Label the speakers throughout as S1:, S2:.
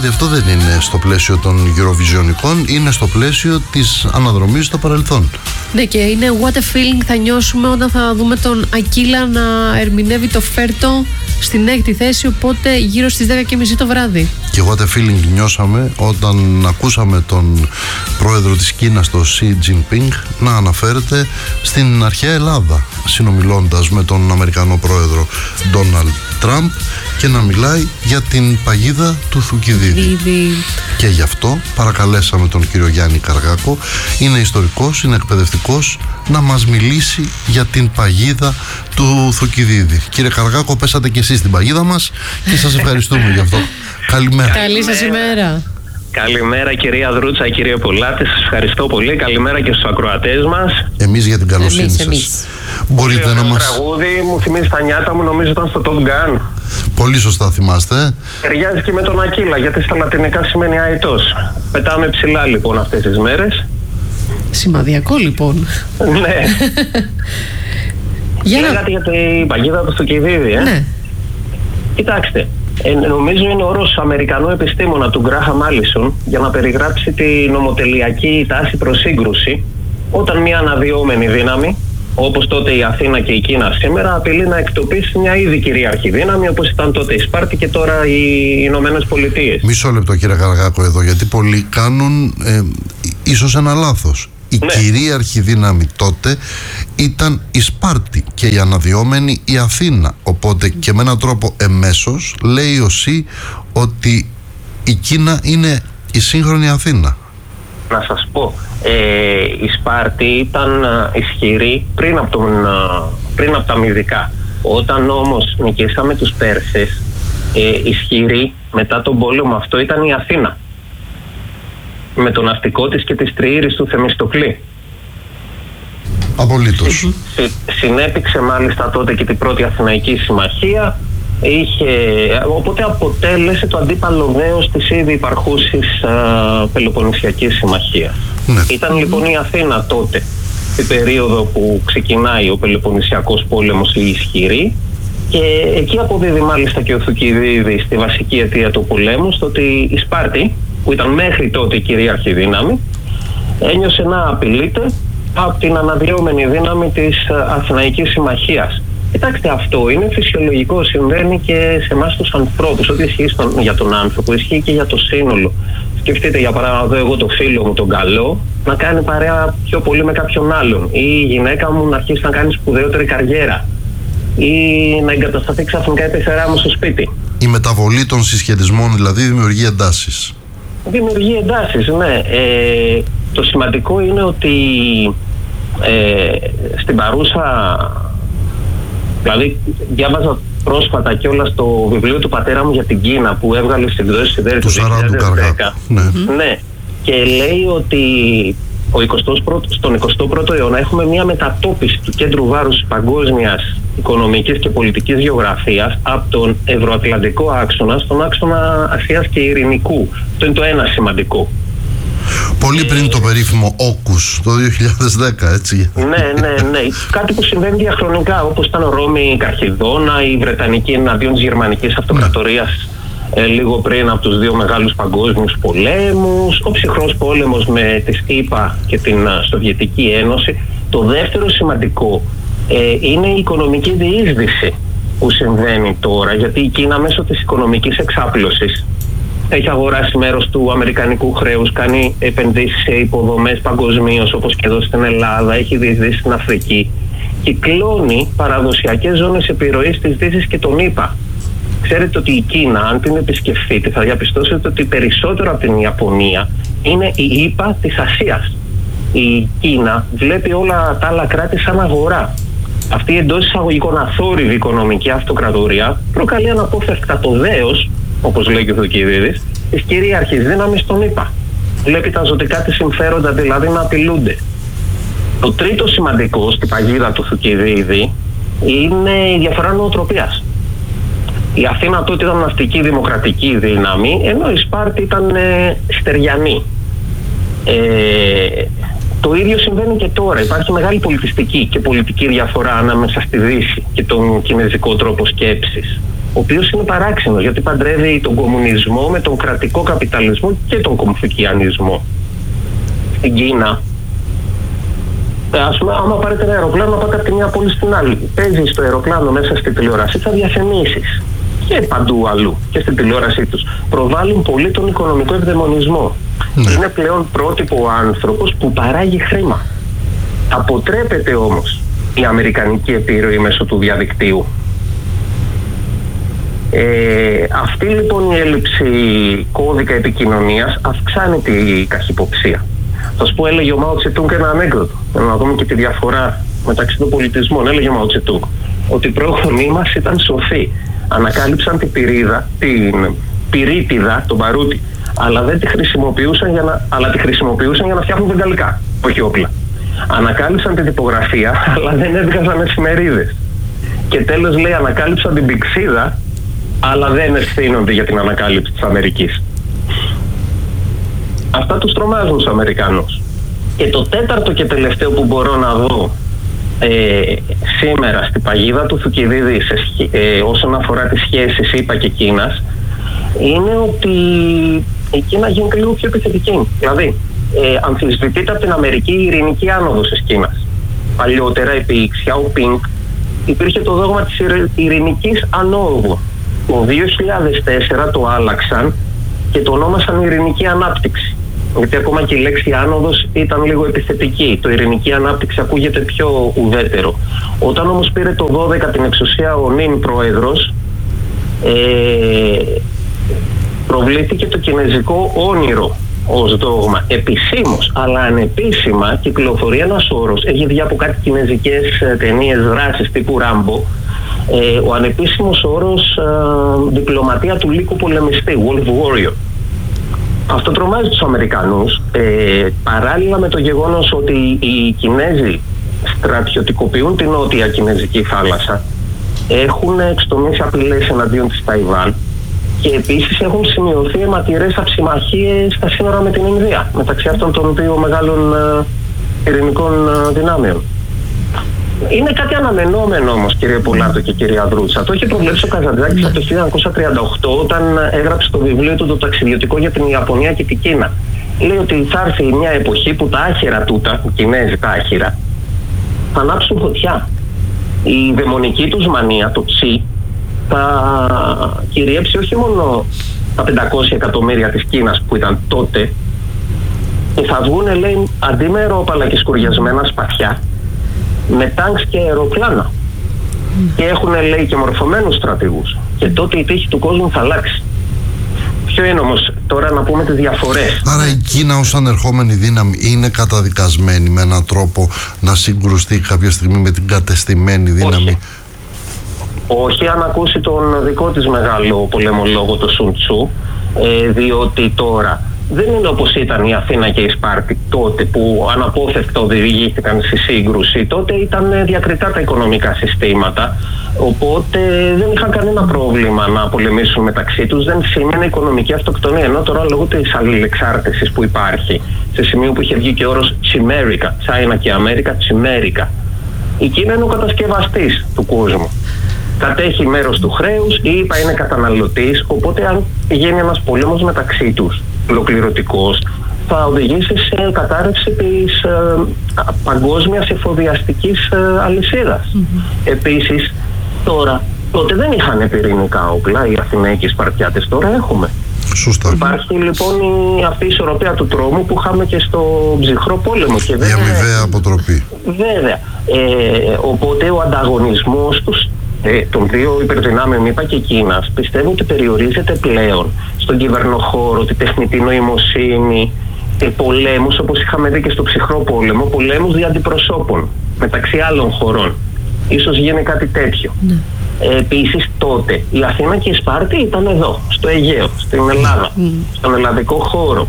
S1: ότι αυτό δεν είναι στο πλαίσιο των Eurovisionικών, είναι στο πλαίσιο της αναδρομής στο παρελθόν.
S2: Ναι, και είναι what a feeling θα νιώσουμε όταν θα δούμε τον Ακύλα να ερμηνεύει το Φέρτο στην 6η θέση, οπότε γύρω στις 10:30 το βράδυ.
S1: Και what a feeling νιώσαμε όταν ακούσαμε τον πρόεδρο της Κίνας, τον Xi Jinping, να αναφέρεται στην αρχαία Ελλάδα, συνομιλώντας με τον Αμερικανό πρόεδρο Ντόναλντ Τραμπ, και να μιλάει για την παγίδα του Θουκυδίδη. Και γι' αυτό παρακαλέσαμε τον κύριο Γιάννη Καργάκο, είναι ιστορικός, είναι εκπαιδευτικός, να μας μιλήσει για την παγίδα του Θουκυδίδη. Κύριε Καργάκο, πέσατε και εσείς στην παγίδα μας και σας ευχαριστούμε γι' αυτό. Καλημέρα.
S2: Καλή σας ημέρα.
S3: Καλημέρα κυρία Δρούτσα, κύριε Πολάτη, σας ευχαριστώ πολύ. Καλημέρα και στους ακροατές μας.
S1: Εμείς για την καλοσύνη σας. Μπορείτε να μας...
S3: Το τραγούδι μου θυμίζει τα νιάτα μου, νομίζω ήταν στο Top Gun.
S1: Πολύ σωστά θυμάστε.
S3: Ταιριάζει και με τον Ακύλα, γιατί στα λατινικά σημαίνει αετός. Πετάμε ψηλά λοιπόν αυτές τις μέρες.
S2: Σημαδιακό λοιπόν.
S3: Ναι. Λέγατε για την παγίδα του Θουκυδίδη,
S2: Ναι.
S3: Κοιτάξτε, νομίζω είναι όρος Αμερικανού επιστήμονα του Γκράχαμ Άλισον για να περιγράψει τη νομοτελειακή τάση προς σύγκρουση, όταν μια αναδυόμενη δύναμη, όπως τότε η Αθήνα και η Κίνα σήμερα, απειλεί να εκτοπίσει μια ήδη κυρίαρχη δύναμη, όπως ήταν τότε η Σπάρτη και τώρα οι Ηνωμένες Πολιτείες.
S1: Μισό λεπτό κύριε Καργάκο εδώ, γιατί πολλοί κάνουν ίσως ένα λάθος. Η κυρίαρχη δύναμη τότε ήταν η Σπάρτη και η αναδυόμενη η Αθήνα. Οπότε και με έναν τρόπο εμέσως λέει ο ΣΥ ότι η Κίνα είναι η σύγχρονη Αθήνα.
S3: Να σας πω, η Σπάρτη ήταν ισχυρή πριν από τα Μυδικά. Όταν όμως νικήσαμε τους Πέρσες, ισχυρή μετά τον πόλεμο αυτό ήταν η Αθήνα, με το ναυτικό της και τις τριήρης του Θεμιστοκλή.
S1: Απολύτως.
S3: Συνέπηξε μάλιστα τότε και την πρώτη Αθηναϊκή Συμμαχία, οπότε αποτέλεσε το αντίπαλο δέος της ήδη υπαρχούσης Πελοποννησιακής Συμμαχίας.
S1: Ναι.
S3: Ήταν λοιπόν η Αθήνα τότε, την περίοδο που ξεκινάει ο Πελοποννησιακός πόλεμος, η ισχυρή, και εκεί αποδίδει μάλιστα και ο Θουκυδίδης στη βασική αιτία του πολέμου, στο ότι η Σπάρτη, που ήταν μέχρι τότε η κυρίαρχη δύναμη, ένιωσε να απειλείται από την αναδυόμενη δύναμη της Αθηναϊκής Συμμαχίας. Κοιτάξτε, αυτό είναι φυσιολογικό, συμβαίνει και σε εμάς τους ανθρώπους. Ό,τι ισχύει για τον άνθρωπο, ισχύει και για το σύνολο. Σκεφτείτε για παράδειγμα, δω εγώ το φίλο μου τον καλό να κάνει παρέα πιο πολύ με κάποιον άλλον, ή η γυναίκα μου να αρχίσει να κάνει σπουδαιότερη καριέρα, ή να εγκατασταθεί ξαφνικά η πεθερά μου στο σπίτι.
S1: Η μεταβολή των συσχετισμών δηλαδή δημιουργεί εντάσεις.
S3: Δημιουργεί εντάσεις, ναι. Το σημαντικό είναι ότι στην παρούσα, δηλαδή διάβαζα πρόσφατα κιόλας το βιβλίο του πατέρα μου για την Κίνα που έβγαλε στην εκδόση Σιδέρη του 2010. Ναι. Και λέει ότι στον 21ο αιώνα έχουμε μια μετατόπιση του κέντρου βάρους της παγκόσμιας οικονομικής και πολιτικής γεωγραφίας από τον ευρωατλαντικό άξονα στον άξονα Ασίας και Ειρηνικού. Αυτό είναι το ένα σημαντικό.
S1: Πολύ πριν το περίφημο Όκους το 2010, έτσι.
S3: Ναι. Κάτι που συμβαίνει διαχρονικά, όπως ήταν Ρώμη Καρχιδόνα, η Βρετανική εναντίον της Γερμανικής Αυτοκρατορίας λίγο πριν από τους δύο μεγάλους παγκόσμιους πολέμους, ο ψυχρός πόλεμος με τις ΗΠΑ και την Σοβιετική Ένωση. Το δεύτερο σημαντικό είναι η οικονομική διείσδυση που συμβαίνει τώρα, γιατί η Κίνα μέσω της οικονομικής εξάπλωσης έχει αγοράσει μέρος του αμερικανικού χρέους, κάνει επενδύσεις σε υποδομές παγκοσμίως όπως και εδώ στην Ελλάδα, έχει διεισδύσει στην Αφρική, κυκλώνει παραδοσιακές ζώνες επιρροής της Δύσης και των ΗΠΑ. Ξέρετε ότι η Κίνα, αν την επισκεφτείτε, θα διαπιστώσετε ότι περισσότερο από την Ιαπωνία είναι η ΗΠΑ της Ασίας. Η Κίνα βλέπει όλα τα άλλα κράτη σαν αγορά. Αυτή η εντός εισαγωγικών αθόρυβη οικονομική αυτοκρατορία προκαλεί αναπόφευκτα το δέος, όπως λέει και ο Θουκυδίδης, της κυρίαρχης δύναμης των ΗΠΑ. Βλέπει τα ζωτικά της συμφέροντα δηλαδή να απειλούνται. Το τρίτο σημαντικό στην παγίδα του Θουκυδίδη είναι η διαφορά νοοτροπίας. Η Αθήνα τότε ήταν ναυτική δημοκρατική δύναμη, ενώ η Σπάρτη ήταν στεριανή. Το ίδιο συμβαίνει και τώρα. Υπάρχει μεγάλη πολιτιστική και πολιτική διαφορά ανάμεσα στη Δύση και τον κινέζικο τρόπο σκέψης. ο οποίος είναι παράξενος, γιατί παντρεύει τον κομμουνισμό με τον κρατικό καπιταλισμό και τον κομφουκιανισμό. Στην Κίνα, ας πούμε, άμα πάρετε ένα αεροπλάνο να πάτε από τη μια πόλη στην άλλη, παίζει στο αεροπλάνο μέσα στη τηλεόραση θα διαφημίσεις και παντού αλλού και στην τηλεόρασή τους. Προβάλλουν πολύ τον οικονομικό ευδαιμονισμό. Είναι πλέον πρότυπο ο άνθρωπος που παράγει χρήμα. Αποτρέπεται όμως η αμερικανική επιρροή μέσω του διαδικτύου. Αυτή λοιπόν η έλλειψη κώδικα επικοινωνίας αυξάνει τη καχυποψία. Θα σου πω, έλεγε ο Μάο Τσετούγκ ένα ανέκδοτο, να δούμε και τη διαφορά μεταξύ των πολιτισμών. Έλεγε ο Μάο Τσετούγκ ότι οι πρόγονοί μας ήταν σοφοί. Ανακάλυψαν την πυρίτιδα, τον παρούτι, αλλά δεν τη χρησιμοποιούσαν τη χρησιμοποιούσαν για να φτιάχνουν βεγγαλικά, όχι όπλα. Ανακάλυψαν την τυπογραφία, αλλά δεν έβγαζαν εφημερίδες. Και τέλος λέει, ανακάλυψαν την πυξίδα, αλλά δεν ευθύνονται για την ανακάλυψη της Αμερικής. Αυτά τους τρομάζουν τους Αμερικανούς. Και το τέταρτο και τελευταίο που μπορώ να δω σήμερα στην παγίδα του Θουκυδίδη όσον αφορά τις σχέσεις ΗΠΑ και Κίνας, είναι ότι η Κίνα γίνεται λίγο πιο επιθετική. Δηλαδή, αμφισβητείται από την Αμερική η ειρηνική άνοδος της Κίνας. Παλιότερα, επί Xiaoping, υπήρχε το δόγμα της ειρηνικής ανόδου. Το 2004 το άλλαξαν και το ονόμασαν ειρηνική ανάπτυξη. Γιατί ακόμα και η λέξη άνοδος ήταν λίγο επιθετική. Το ειρηνική ανάπτυξη ακούγεται πιο ουδέτερο. Όταν όμως πήρε το 12 την εξουσία ο νυν πρόεδρος, προβλήθηκε το κινέζικο όνειρο ως δόγμα. Επισήμως, αλλά ανεπίσημα κυκλοφορεί ένας όρος. Έχει βγει από κάτι κινέζικες ταινίες δράσης τύπου Ράμπο. Ο ανεπίσημος όρος διπλωματία του λύκου πολεμιστή, Wolf Warrior. Αυτό τρομάζει τους Αμερικανούς, παράλληλα με το γεγονός ότι οι Κινέζοι στρατιωτικοποιούν την νότια Κινέζικη θάλασσα, έχουν εξτομίσει απειλές εναντίον της Ταϊβάν και επίσης έχουν σημειωθεί αιματηρές αψημαχίες στα σύνορα με την Ινδία, μεταξύ αυτών των δύο μεγάλων ειρηνικών δυνάμεων. Είναι κάτι αναμενόμενο όμως, κύριε Πολάτο και κυρία Δρούτσα. Το είχε προβλέψει ο Καζαντζάκης από το 1938 όταν έγραψε το βιβλίο του το ταξιδιωτικό για την Ιαπωνία και την Κίνα. Λέει ότι θα έρθει μια εποχή που τα άχυρα τούτα, οι Κινέζοι τα άχυρα, θα ανάψουν φωτιά. Η δαιμονική τους μανία, το τσι, θα κυριέψει όχι μόνο τα 500 εκατομμύρια της Κίνας που ήταν τότε, και θα βγουν, λέει, αντί με ρόπαλα και σκουριασμένα σπαθιά, με τάγκς και αεροπλάνα. Και έχουν, λέει, και μορφωμένους στρατηγούς. Και τότε η τύχη του κόσμου θα αλλάξει. Ποιο είναι όμως τώρα να πούμε τις διαφορές?
S1: Άρα η Κίνα ως ανερχόμενη δύναμη είναι καταδικασμένη με έναν τρόπο να συγκρουστεί κάποια στιγμή με την κατεστημένη δύναμη?
S3: Όχι, αν ακούσει τον δικό της μεγάλο πολεμολόγο, το Σουν Τσου, διότι τώρα δεν είναι όπως ήταν η Αθήνα και η Σπάρτη τότε που αναπόφευκτα οδηγήθηκαν στη σύγκρουση. Τότε ήταν διακριτά τα οικονομικά συστήματα, οπότε δεν είχαν κανένα πρόβλημα να πολεμήσουν μεταξύ τους, δεν σήμαινε οικονομική αυτοκτονία. Ενώ τώρα λόγω της αλληλεξάρτησης που υπάρχει, σε σημείο που είχε βγει και ο όρος Chimerica, China και Αμέρικα, Chimerica. Η Κίνα είναι ο κατασκευαστής του κόσμου. Κατέχει μέρος του χρέους, η ΗΠΑ είναι καταναλωτής, οπότε αν γίνει ένας πόλεμος μεταξύ τους ολοκληρωτικός, θα οδηγήσει σε κατάρρευση της παγκόσμιας εφοδιαστικής αλυσίδας. Επίσης, τότε δεν είχαν πυρηνικά όπλα οι Αθηναίοι και οι Σπαρτιάτες, τώρα έχουμε.
S1: Σωστά.
S3: Υπάρχει λοιπόν αυτή η ισορροπία του τρόμου που είχαμε και στο ψυχρό πόλεμο. Και
S1: η αμοιβαία αποτροπή.
S3: Βέβαια. Οπότε ο ανταγωνισμός τους των δύο υπερδυνάμεων ΗΠΑ και Κίνας πιστεύω ότι περιορίζεται πλέον στον κυβερνοχώρο, τη τεχνητή νοημοσύνη, πολέμους όπως είχαμε δει και στο ψυχρό πόλεμο, πολέμους δια αντιπροσώπων μεταξύ άλλων χωρών. Ίσως γίνει κάτι τέτοιο. Επίσης τότε η Αθήνα και η Σπάρτη ήταν εδώ, στο Αιγαίο, στην Ελλάδα, στον ελλαδικό χώρο.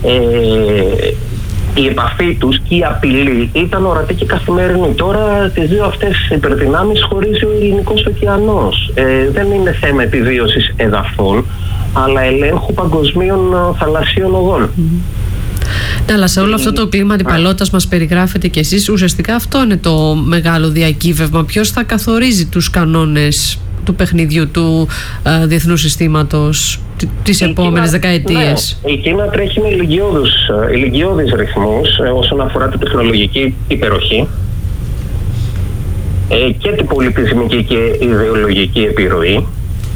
S3: Η επαφή τους και η απειλή ήταν ορατή και καθημερινή. Τώρα τις δύο αυτές υπερδυνάμεις χωρίζει ο Ειρηνικός ωκεανός. Δεν είναι θέμα επιβίωσης εδαφών, αλλά ελέγχου παγκοσμίων θαλασσίων οδών.
S2: Ναι, αλλά σε όλο αυτό το κλίμα αντιπαλότητας μας περιγράφετε κι εσείς, ουσιαστικά αυτό είναι το μεγάλο διακύβευμα. Ποιος θα καθορίζει τους κανόνες του παιχνιδιού του διεθνού συστήματος τις επόμενες δεκαετίες?
S3: Ναι, η Κίνα τρέχει με ηλικιώδεις ρυθμούς όσον αφορά την τεχνολογική υπεροχή και την πολιτισμική και ιδεολογική επιρροή.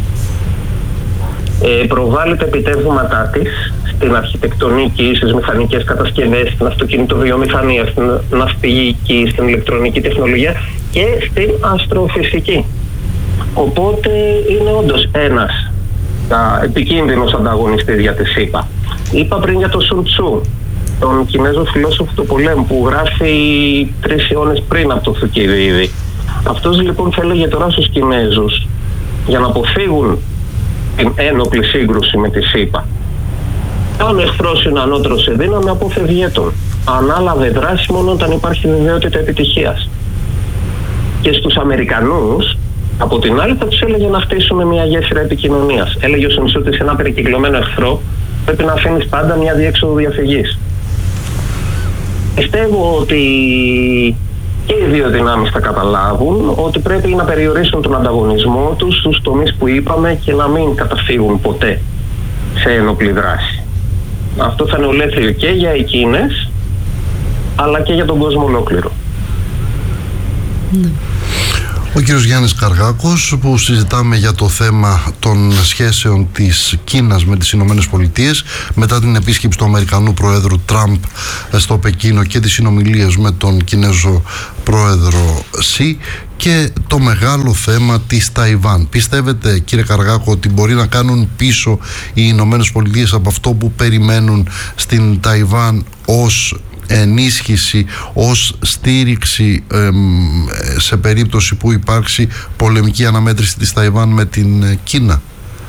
S3: Προβάλλει τα επιτεύγματά της στην αρχιτεκτονική, στις μηχανικές κατασκευές, στην αυτοκινητοβιομηχανία, στην ναυπηγική, στην ηλεκτρονική τεχνολογία και στην αστροφυσική. Οπότε είναι όντως ένας επικίνδυνος ανταγωνιστής για τη ΣΥΠΑ. Είπα πριν για τον Σουν Τσου, τον Κινέζο φιλόσοφο του πολέμου, που γράφει 3 αιώνες πριν από το Θουκυδίδη. Αυτός λοιπόν θα έλεγε τώρα στους Κινέζους, για να αποφύγουν την ένοπλη σύγκρουση με τη ΣΥΠΑ, αν ο εχθρός είναι ανώτερος σε δύναμη, αποφευγέ τον. Ανάλαβε δράση μόνο όταν υπάρχει βεβαιότητα επιτυχίας. Και στους Αμερικανούς, από την άλλη, θα τους έλεγε να χτίσουμε μια γέφυρα επικοινωνίας. Έλεγε ο Σουν Τσου ότι σε ένα περικυκλωμένο εχθρό πρέπει να αφήνεις πάντα μια διέξοδο διαφυγής. Πιστεύω ότι και οι δύο δυνάμεις θα καταλάβουν ότι πρέπει να περιορίσουν τον ανταγωνισμό τους στους τομείς που είπαμε και να μην καταφύγουν ποτέ σε ένοπλη δράση. Αυτό θα είναι ολέθριο και για εκείνες, αλλά και για τον κόσμο ολόκληρο.
S2: Ναι.
S1: Ο κύριος Γιάννης Καργάκος, που συζητάμε για το θέμα των σχέσεων της Κίνας με τις Ηνωμένες Πολιτείες μετά την επίσκεψη του Αμερικανού Προέδρου Τραμπ στο Πεκίνο και τις συνομιλίες με τον Κινέζο Πρόεδρο Σι και το μεγάλο θέμα της Ταϊβάν. Πιστεύετε, κύριε Καργάκο, ότι μπορεί να κάνουν πίσω οι Ηνωμένες Πολιτείες από αυτό που περιμένουν στην Ταϊβάν ως ενίσχυση, ως στήριξη σε περίπτωση που υπάρξει πολεμική αναμέτρηση της Ταϊβάν με την Κίνα?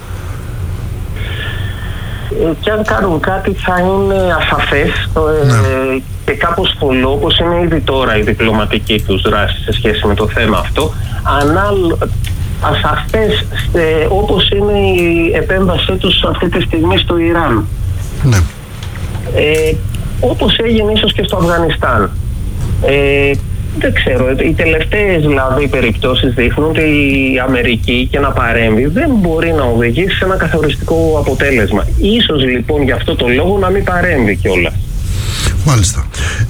S3: Και αν κάνουν κάτι θα είναι ασαφές και κάπως φωλό, όπως είναι ήδη τώρα η διπλωματική τους δράση σε σχέση με το θέμα αυτό, ασαφές όπως είναι η επέμβασή τους αυτή τη στιγμή στο Ιράν.
S1: Ναι.
S3: Όπως έγινε ίσως και στο Αφγανιστάν. Δεν ξέρω, οι τελευταίες δηλαδή περιπτώσεις δείχνουν ότι η Αμερική και να παρέμβει δεν μπορεί να οδηγήσει σε ένα καθοριστικό αποτέλεσμα. Ίσως λοιπόν για αυτό το λόγο να μην παρέμβει κιόλας.
S1: Μάλιστα.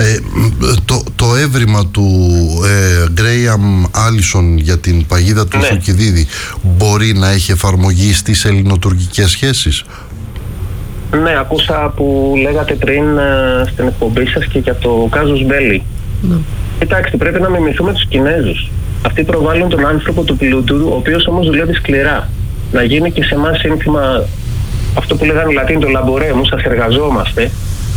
S1: Το έβριμα του Γκρέιαμ Άλισον για την παγίδα του Θουκυδίδη μπορεί να έχει εφαρμογή στις ελληνοτουρκικές σχέσεις?
S3: Ναι, ακούσα που λέγατε πριν στην εκπομπή σας και για το κάζους Μπέλι. Κοιτάξτε, πρέπει να μιμηθούμε τους Κινέζους. Αυτοί προβάλλουν τον άνθρωπο του πλούτου, ο οποίος όμως δουλεύει σκληρά. Να γίνει και σε εμάς σύνθημα αυτό που λέγανε οι Λατίνοι, το λαμπορέμου, σας εργαζόμαστε.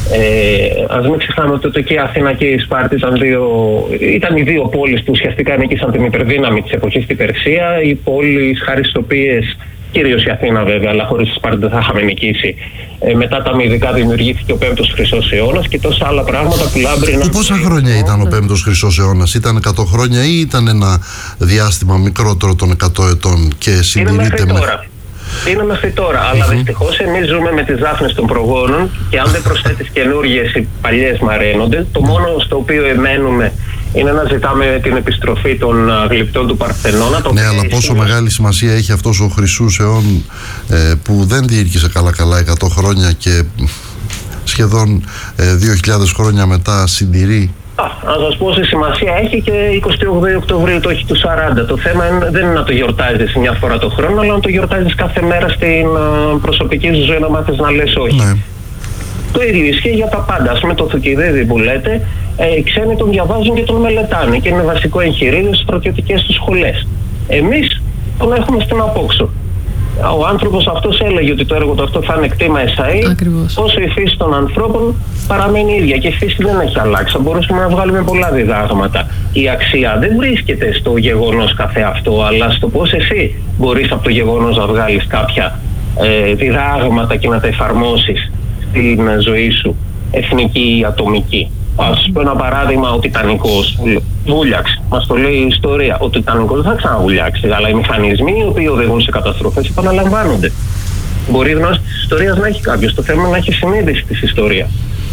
S3: Ας μην ξεχνάμε ότι και η Αθήνα και η Σπάρτη ήταν οι δύο πόλεις που ουσιαστικά νίκησαν την υπερδύναμη της εποχής στην Περσία. Οι πόλεις χάρη στις οποίες, κυρίως η Αθήνα βέβαια, αλλά χωρίς τη Σπάρτη δεν θα είχαμε νικήσει. Μετά τα Μυδικά δημιουργήθηκε ο 5ος Χρυσός Αιώνας και τόσα άλλα πράγματα που λάμπριναν.
S1: Πόσα χρόνια ήταν ο 5ος Χρυσός Αιώνας? Ήταν 100 χρόνια ή ήταν ένα διάστημα μικρότερο των 100 ετών και συντηρείται
S3: Είναι μέχρι τώρα, αλλά δυστυχώς εμείς ζούμε με τις δάφνες των προγόνων και αν δεν προσθέτεις καινούργιες, οι παλιές μαραίνονται. Το μόνο στο οποίο εμένουμε είναι να ζητάμε την επιστροφή των γλυπτών του Παρθενώνα.
S1: Ναι, αλλά πόσο μεγάλη σημασία έχει αυτός ο Χρυσούς Αιών που δεν διήρκησε καλά 100 χρόνια και σχεδόν 2.000 χρόνια μετά συντηρεί.
S3: Να σας πω σε σημασία έχει και 28 Οκτωβρίου το έχει του 40. Το θέμα δεν είναι να το γιορτάζεις μια φορά το χρόνο, αλλά να το γιορτάζεις κάθε μέρα στην προσωπική σου ζωή, να μάθεις να λες όχι. Ναι. Το ίδιο ισχύει για τα πάντα. Ας πούμε το Θουκυδίδη που λέτε, οι ξένοι τον διαβάζουν και τον μελετάνε και είναι βασικό εγχειρίδιο στις στρατιωτικές τους σχολές. Εμείς τον έχουμε στην απόξω. Ο άνθρωπος αυτός έλεγε ότι το έργο του αυτό θα είναι κτήμα εσαΐ, όσο η φύση των ανθρώπων παραμένει ίδια και η φύση δεν έχει αλλάξει. Θα μπορούσαμε να βγάλουμε πολλά διδάγματα. Η αξία δεν βρίσκεται στο γεγονός καθεαυτό, αλλά στο πώς εσύ μπορείς από το γεγονός να βγάλεις κάποια διδάγματα και να τα εφαρμόσεις στην ζωή σου, εθνική ή ατομική. Ας πω ένα παράδειγμα, ο Τιτανικός βούλιαξε. Μας το λέει η ιστορία. Ο Τιτανικός δεν θα ξαναβουλιάξει, αλλά οι μηχανισμοί οι οποίοι οδηγούν σε καταστροφές επαναλαμβάνονται. Μπορεί η γνώση της ιστορίας να έχει κάποιος, το θέμα είναι να έχει συνείδηση της ιστορίας.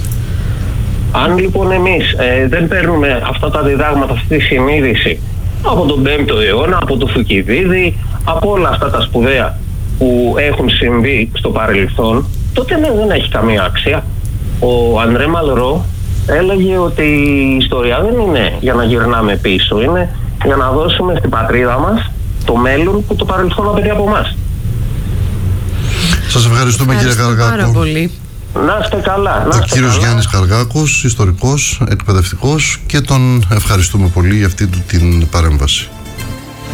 S3: Αν λοιπόν εμείς δεν παίρνουμε αυτά τα διδάγματα, αυτή τη συνείδηση από τον 5ο αιώνα, από το Θουκυδίδη, από όλα αυτά τα σπουδαία που έχουν συμβεί στο παρελθόν, τότε δεν έχει καμία αξία. Ο Αντρέ Μαλρό έλεγε ότι η ιστορία δεν είναι για να γυρνάμε πίσω, είναι για να δώσουμε στην πατρίδα μας το μέλλον που το παρελθόν απαιτεί από εμάς.
S1: Σας ευχαριστούμε κύριε Καργάκο.
S2: Πάρα πολύ.
S3: Να είστε καλά.
S1: Ο κύριος Γιάννης Καργάκος, ιστορικός, εκπαιδευτικός, και τον ευχαριστούμε πολύ για αυτή την παρέμβαση.